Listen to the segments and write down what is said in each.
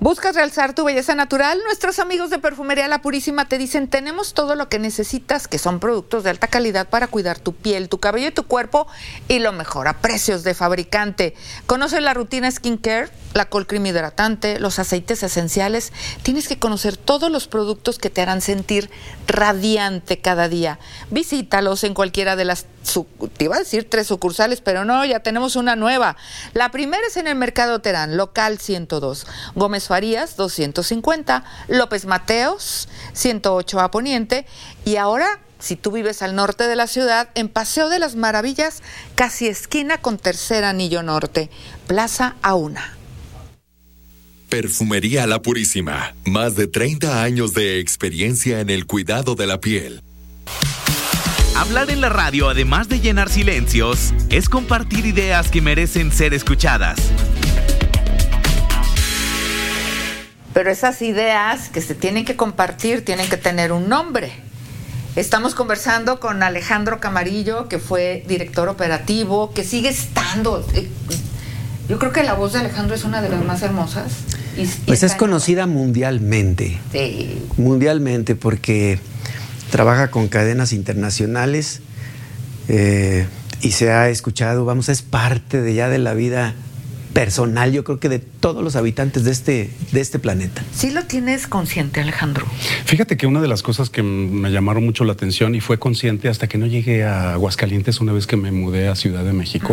¿Buscas realzar tu belleza natural? Nuestros amigos de Perfumería La Purísima te dicen, tenemos todo lo que necesitas, que son productos de alta calidad para cuidar tu piel, tu cabello y tu cuerpo, y lo mejor, a precios de fabricante. Conoce la rutina skincare, la Cold Cream hidratante, los aceites esenciales. Tienes que conocer todos los productos que te harán sentir radiante cada día. Visítalos en cualquiera de las, te iba a decir 3 sucursales, pero no, ya tenemos una nueva. La primera es en el Mercado Terán, local 102, Gómez Farías 250, López Mateos 108A Poniente, y ahora, si tú vives al norte de la ciudad, en Paseo de las Maravillas, casi esquina con Tercer Anillo Norte, Plaza Auna. Perfumería La Purísima, más de 30 años de experiencia en el cuidado de la piel. Hablar en la radio, además de llenar silencios, es compartir ideas que merecen ser escuchadas. Pero esas ideas que se tienen que compartir tienen que tener un nombre. Estamos conversando con Alejandro Camarillo, que fue director operativo, que sigue estando. Yo creo que la voz de Alejandro es una de las más hermosas. Pues es conocida mundialmente. Sí. Mundialmente, porque trabaja con cadenas internacionales y se ha escuchado, es parte de la vida personal, yo creo que de todos los habitantes de este planeta. ¿Sí lo tienes consciente, Alejandro? Fíjate que una de las cosas que me llamaron mucho la atención, y fue consciente hasta que no llegué a Aguascalientes una vez que me mudé a Ciudad de México.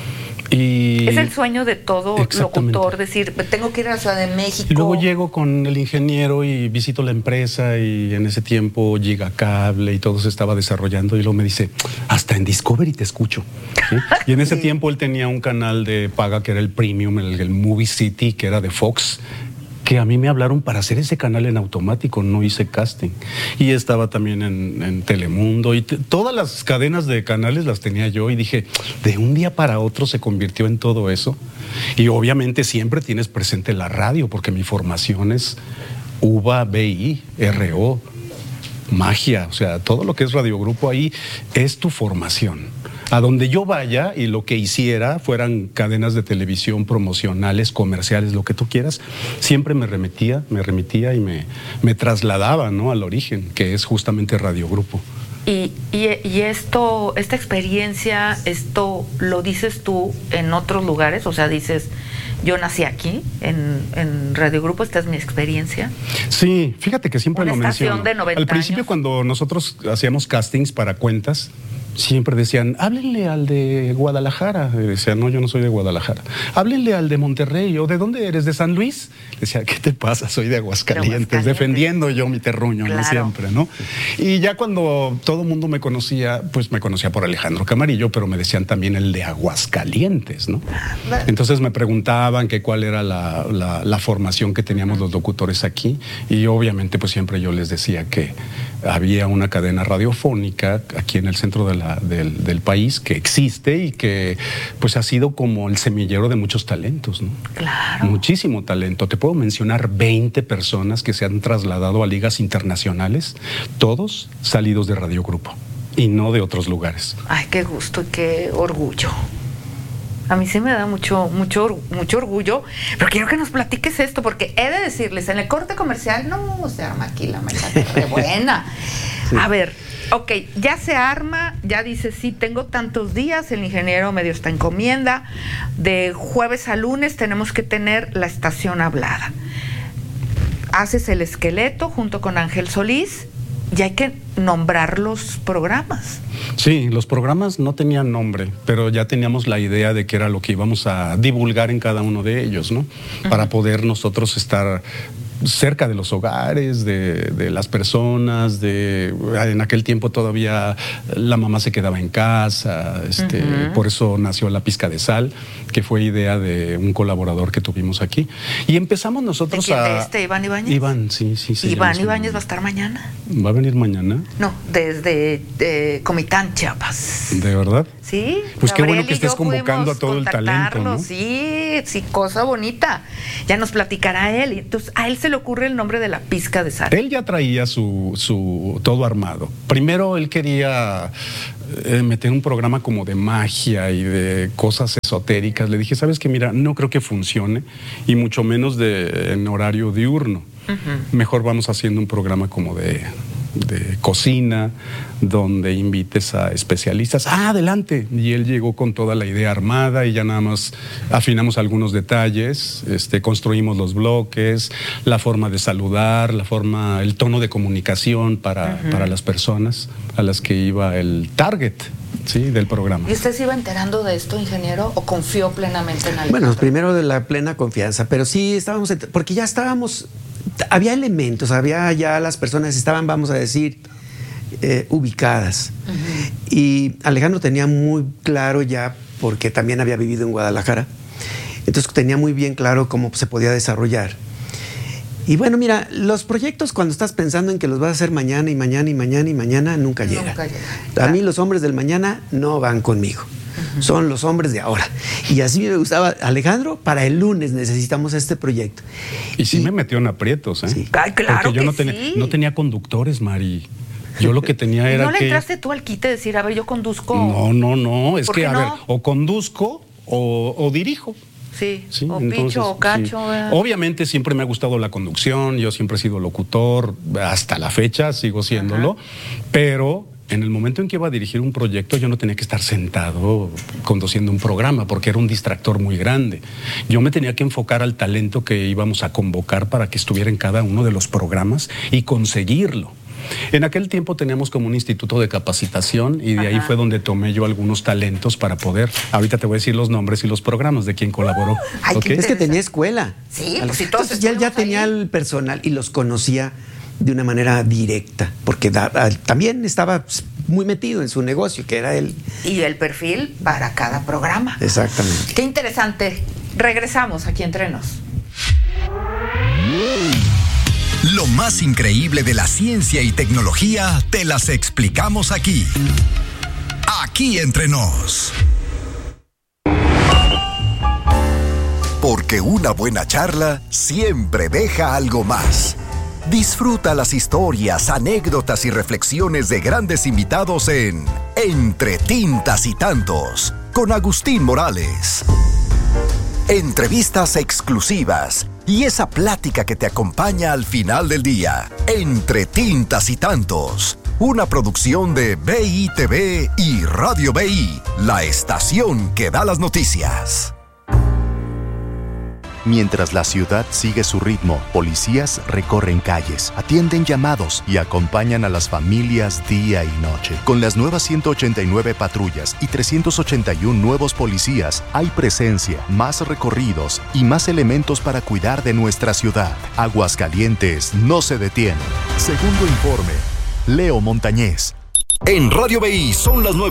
Y es el sueño de todo locutor, decir, tengo que ir a la Ciudad de México. Y luego llego con el ingeniero y visito la empresa, y en ese tiempo Gigacable y todo se estaba desarrollando, y luego me dice, hasta en Discovery te escucho. ¿Sí? Y en ese tiempo él tenía un canal de paga que era el Premium, el Movie City, que era de Fox, que a mí me hablaron para hacer ese canal en automático, no hice casting. Y estaba también en Telemundo, y todas las cadenas de canales las tenía yo, y dije, de un día para otro se convirtió en todo eso. Y obviamente siempre tienes presente la radio, porque mi formación es UBA, BI, RO, magia, o sea, todo lo que es radiogrupo ahí es tu formación. A donde yo vaya y lo que hiciera, fueran cadenas de televisión, promocionales, comerciales, lo que tú quieras, siempre me remitía y me trasladaba, ¿no?, al origen, que es justamente radiogrupo. Y esta experiencia, esto lo dices tú en otros lugares, o sea, dices, yo nací aquí, en Radio Grupo, esta es mi experiencia. Sí, fíjate que siempre lo menciono. De 90 Al principio, años. cuando nosotros hacíamos castings para cuentas, siempre decían, háblenle al de Guadalajara. Y decía, no, yo no soy de Guadalajara. Háblenle al de Monterrey. ¿O de dónde eres? ¿De San Luis? Decía, ¿qué te pasa? Soy de Aguascalientes. Defendiendo yo mi terruño, claro. ¿No? Siempre, ¿no? Y ya cuando todo el mundo me conocía, pues me conocía por Alejandro Camarillo, pero me decían también el de Aguascalientes, ¿no? Entonces me preguntaban que cuál era la formación que teníamos los locutores aquí, y obviamente pues siempre yo les decía que había una cadena radiofónica aquí en el centro del país que existe y que pues ha sido como el semillero de muchos talentos, ¿no? Claro. Muchísimo talento. Te puedo mencionar 20 personas que se han trasladado a ligas internacionales, todos salidos de Radio Grupo y no de otros lugares. Ay, qué gusto y qué orgullo. A mí sí me da mucho orgullo, pero quiero que nos platiques esto, porque he de decirles, en el corte comercial, no, se arma aquí la mesa re buena. Sí. A ver, ok, ya se arma, ya dice, sí, tengo tantos días, el ingeniero me dio esta encomienda, de jueves a lunes tenemos que tener la estación hablada. Haces el esqueleto junto con Ángel Solís, y hay que nombrar los programas. Sí, los programas no tenían nombre, pero ya teníamos la idea de qué era lo que íbamos a divulgar en cada uno de ellos, ¿no? Para poder nosotros estar cerca de los hogares, de las personas, en aquel tiempo todavía la mamá se quedaba en casa, por eso nació La Pizca de Sal, que fue idea de un colaborador que tuvimos aquí. Y empezamos nosotros ¿De Iván Ibáñez? Iván, sí. ¿Iván Ibáñez va a estar mañana? ¿Va a venir mañana? No, desde Comitán, Chiapas. ¿De verdad? Sí. Pues qué bueno que estés convocando a todo el talento, ¿no? Sí, cosa bonita. Ya nos platicará él. Entonces, a él se le ocurre el nombre de la pizca de sal? Él ya traía su todo armado. Primero él quería meter un programa como de magia y de cosas esotéricas. Le dije, ¿sabes qué? Mira, no creo que funcione, y mucho menos en horario diurno. Mejor vamos haciendo un programa como de cocina, donde invites a especialistas. Adelante. Y él llegó con toda la idea armada, y ya nada más afinamos algunos detalles, construimos los bloques, la forma de saludar, el tono de comunicación para las personas a las que iba el target, ¿sí?, del programa. ¿Y usted se iba enterando de esto, ingeniero, o confió plenamente en alguien? Bueno, primero de la plena confianza, pero sí estábamos, porque ya estábamos, había elementos, ya las personas estaban, vamos a decir, ubicadas. Y Alejandro tenía muy claro ya, porque también había vivido en Guadalajara, entonces tenía muy bien claro cómo se podía desarrollar. Y bueno, mira, los proyectos, cuando estás pensando en que los vas a hacer mañana y mañana y mañana y mañana, nunca llegan. A mí los hombres del mañana no van conmigo. Son los hombres de ahora. Y así me gustaba. Alejandro, para el lunes necesitamos este proyecto. Y sí me metió en aprietos, ¿eh? Sí. Ay, claro. Porque yo no tenía conductores, Mari. Yo lo que tenía era ¿No le entraste tú al quite de decir, a ver, yo conduzco? No. Es que, a ver, o conduzco o dirijo. Sí, o entonces, picho, o cacho. Sí. Obviamente siempre me ha gustado la conducción, yo siempre he sido locutor, hasta la fecha sigo siéndolo, pero en el momento en que iba a dirigir un proyecto, yo no tenía que estar sentado conduciendo un programa, porque era un distractor muy grande. Yo me tenía que enfocar al talento que íbamos a convocar para que estuviera en cada uno de los programas y conseguirlo. En aquel tiempo teníamos como un instituto de capacitación, y de ahí fue donde tomé yo algunos talentos para poder, ahorita te voy a decir los nombres y los programas de quien colaboró. Ay, ¿Okay? Es que tenía escuela. Sí, pues si entonces ya tenía el personal y los conocía de una manera directa, porque también estaba muy metido en su negocio, que era él. Y el perfil para cada programa. Exactamente. Qué interesante. Regresamos aquí entre nos. Lo más increíble de la ciencia y tecnología te las explicamos aquí. Aquí entre nos. Porque una buena charla siempre deja algo más. Disfruta las historias, anécdotas y reflexiones de grandes invitados en Entre Tintas y Tantos, con Agustín Morales. Entrevistas exclusivas y esa plática que te acompaña al final del día. Entre Tintas y Tantos, una producción de BITV y Radio BI, la estación que da las noticias. Mientras la ciudad sigue su ritmo, policías recorren calles, atienden llamados y acompañan a las familias día y noche. Con las nuevas 189 patrullas y 381 nuevos policías, hay presencia, más recorridos y más elementos para cuidar de nuestra ciudad. Aguascalientes no se detiene. Segundo informe, Leo Montañez. En Radio BI son las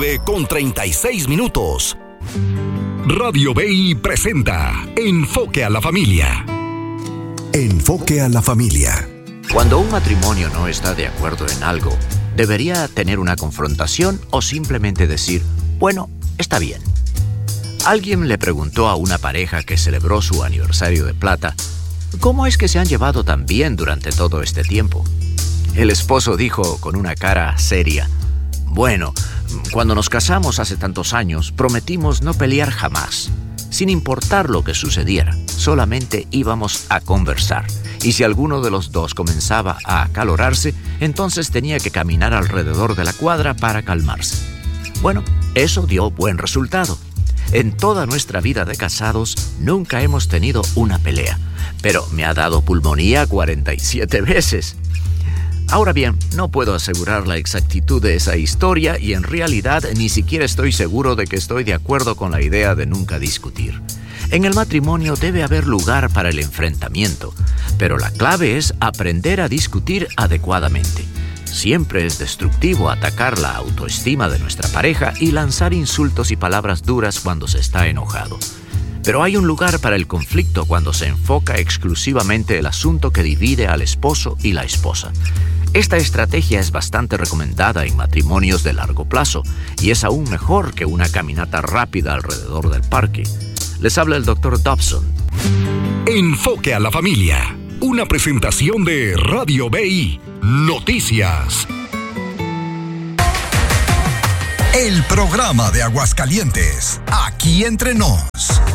9:36. Radio BI presenta Enfoque a la Familia. Enfoque a la familia. Cuando un matrimonio no está de acuerdo en algo, ¿debería tener una confrontación o simplemente decir, bueno, está bien? Alguien le preguntó a una pareja que celebró su aniversario de plata, ¿cómo es que se han llevado tan bien durante todo este tiempo? El esposo dijo con una cara seria, bueno, cuando nos casamos hace tantos años, prometimos no pelear jamás. Sin importar lo que sucediera, solamente íbamos a conversar. Y si alguno de los dos comenzaba a acalorarse, entonces tenía que caminar alrededor de la cuadra para calmarse. Bueno, eso dio buen resultado. En toda nuestra vida de casados, nunca hemos tenido una pelea. Pero me ha dado pulmonía 47 veces. Ahora bien, no puedo asegurar la exactitud de esa historia y en realidad ni siquiera estoy seguro de que estoy de acuerdo con la idea de nunca discutir. En el matrimonio debe haber lugar para el enfrentamiento, pero la clave es aprender a discutir adecuadamente. Siempre es destructivo atacar la autoestima de nuestra pareja y lanzar insultos y palabras duras cuando se está enojado. Pero hay un lugar para el conflicto cuando se enfoca exclusivamente el asunto que divide al esposo y la esposa. Esta estrategia es bastante recomendada en matrimonios de largo plazo y es aún mejor que una caminata rápida alrededor del parque. Les habla el Dr. Dobson. Enfoque a la familia. una presentación de Radio BI Noticias. El programa de Aguascalientes, aquí entre nos.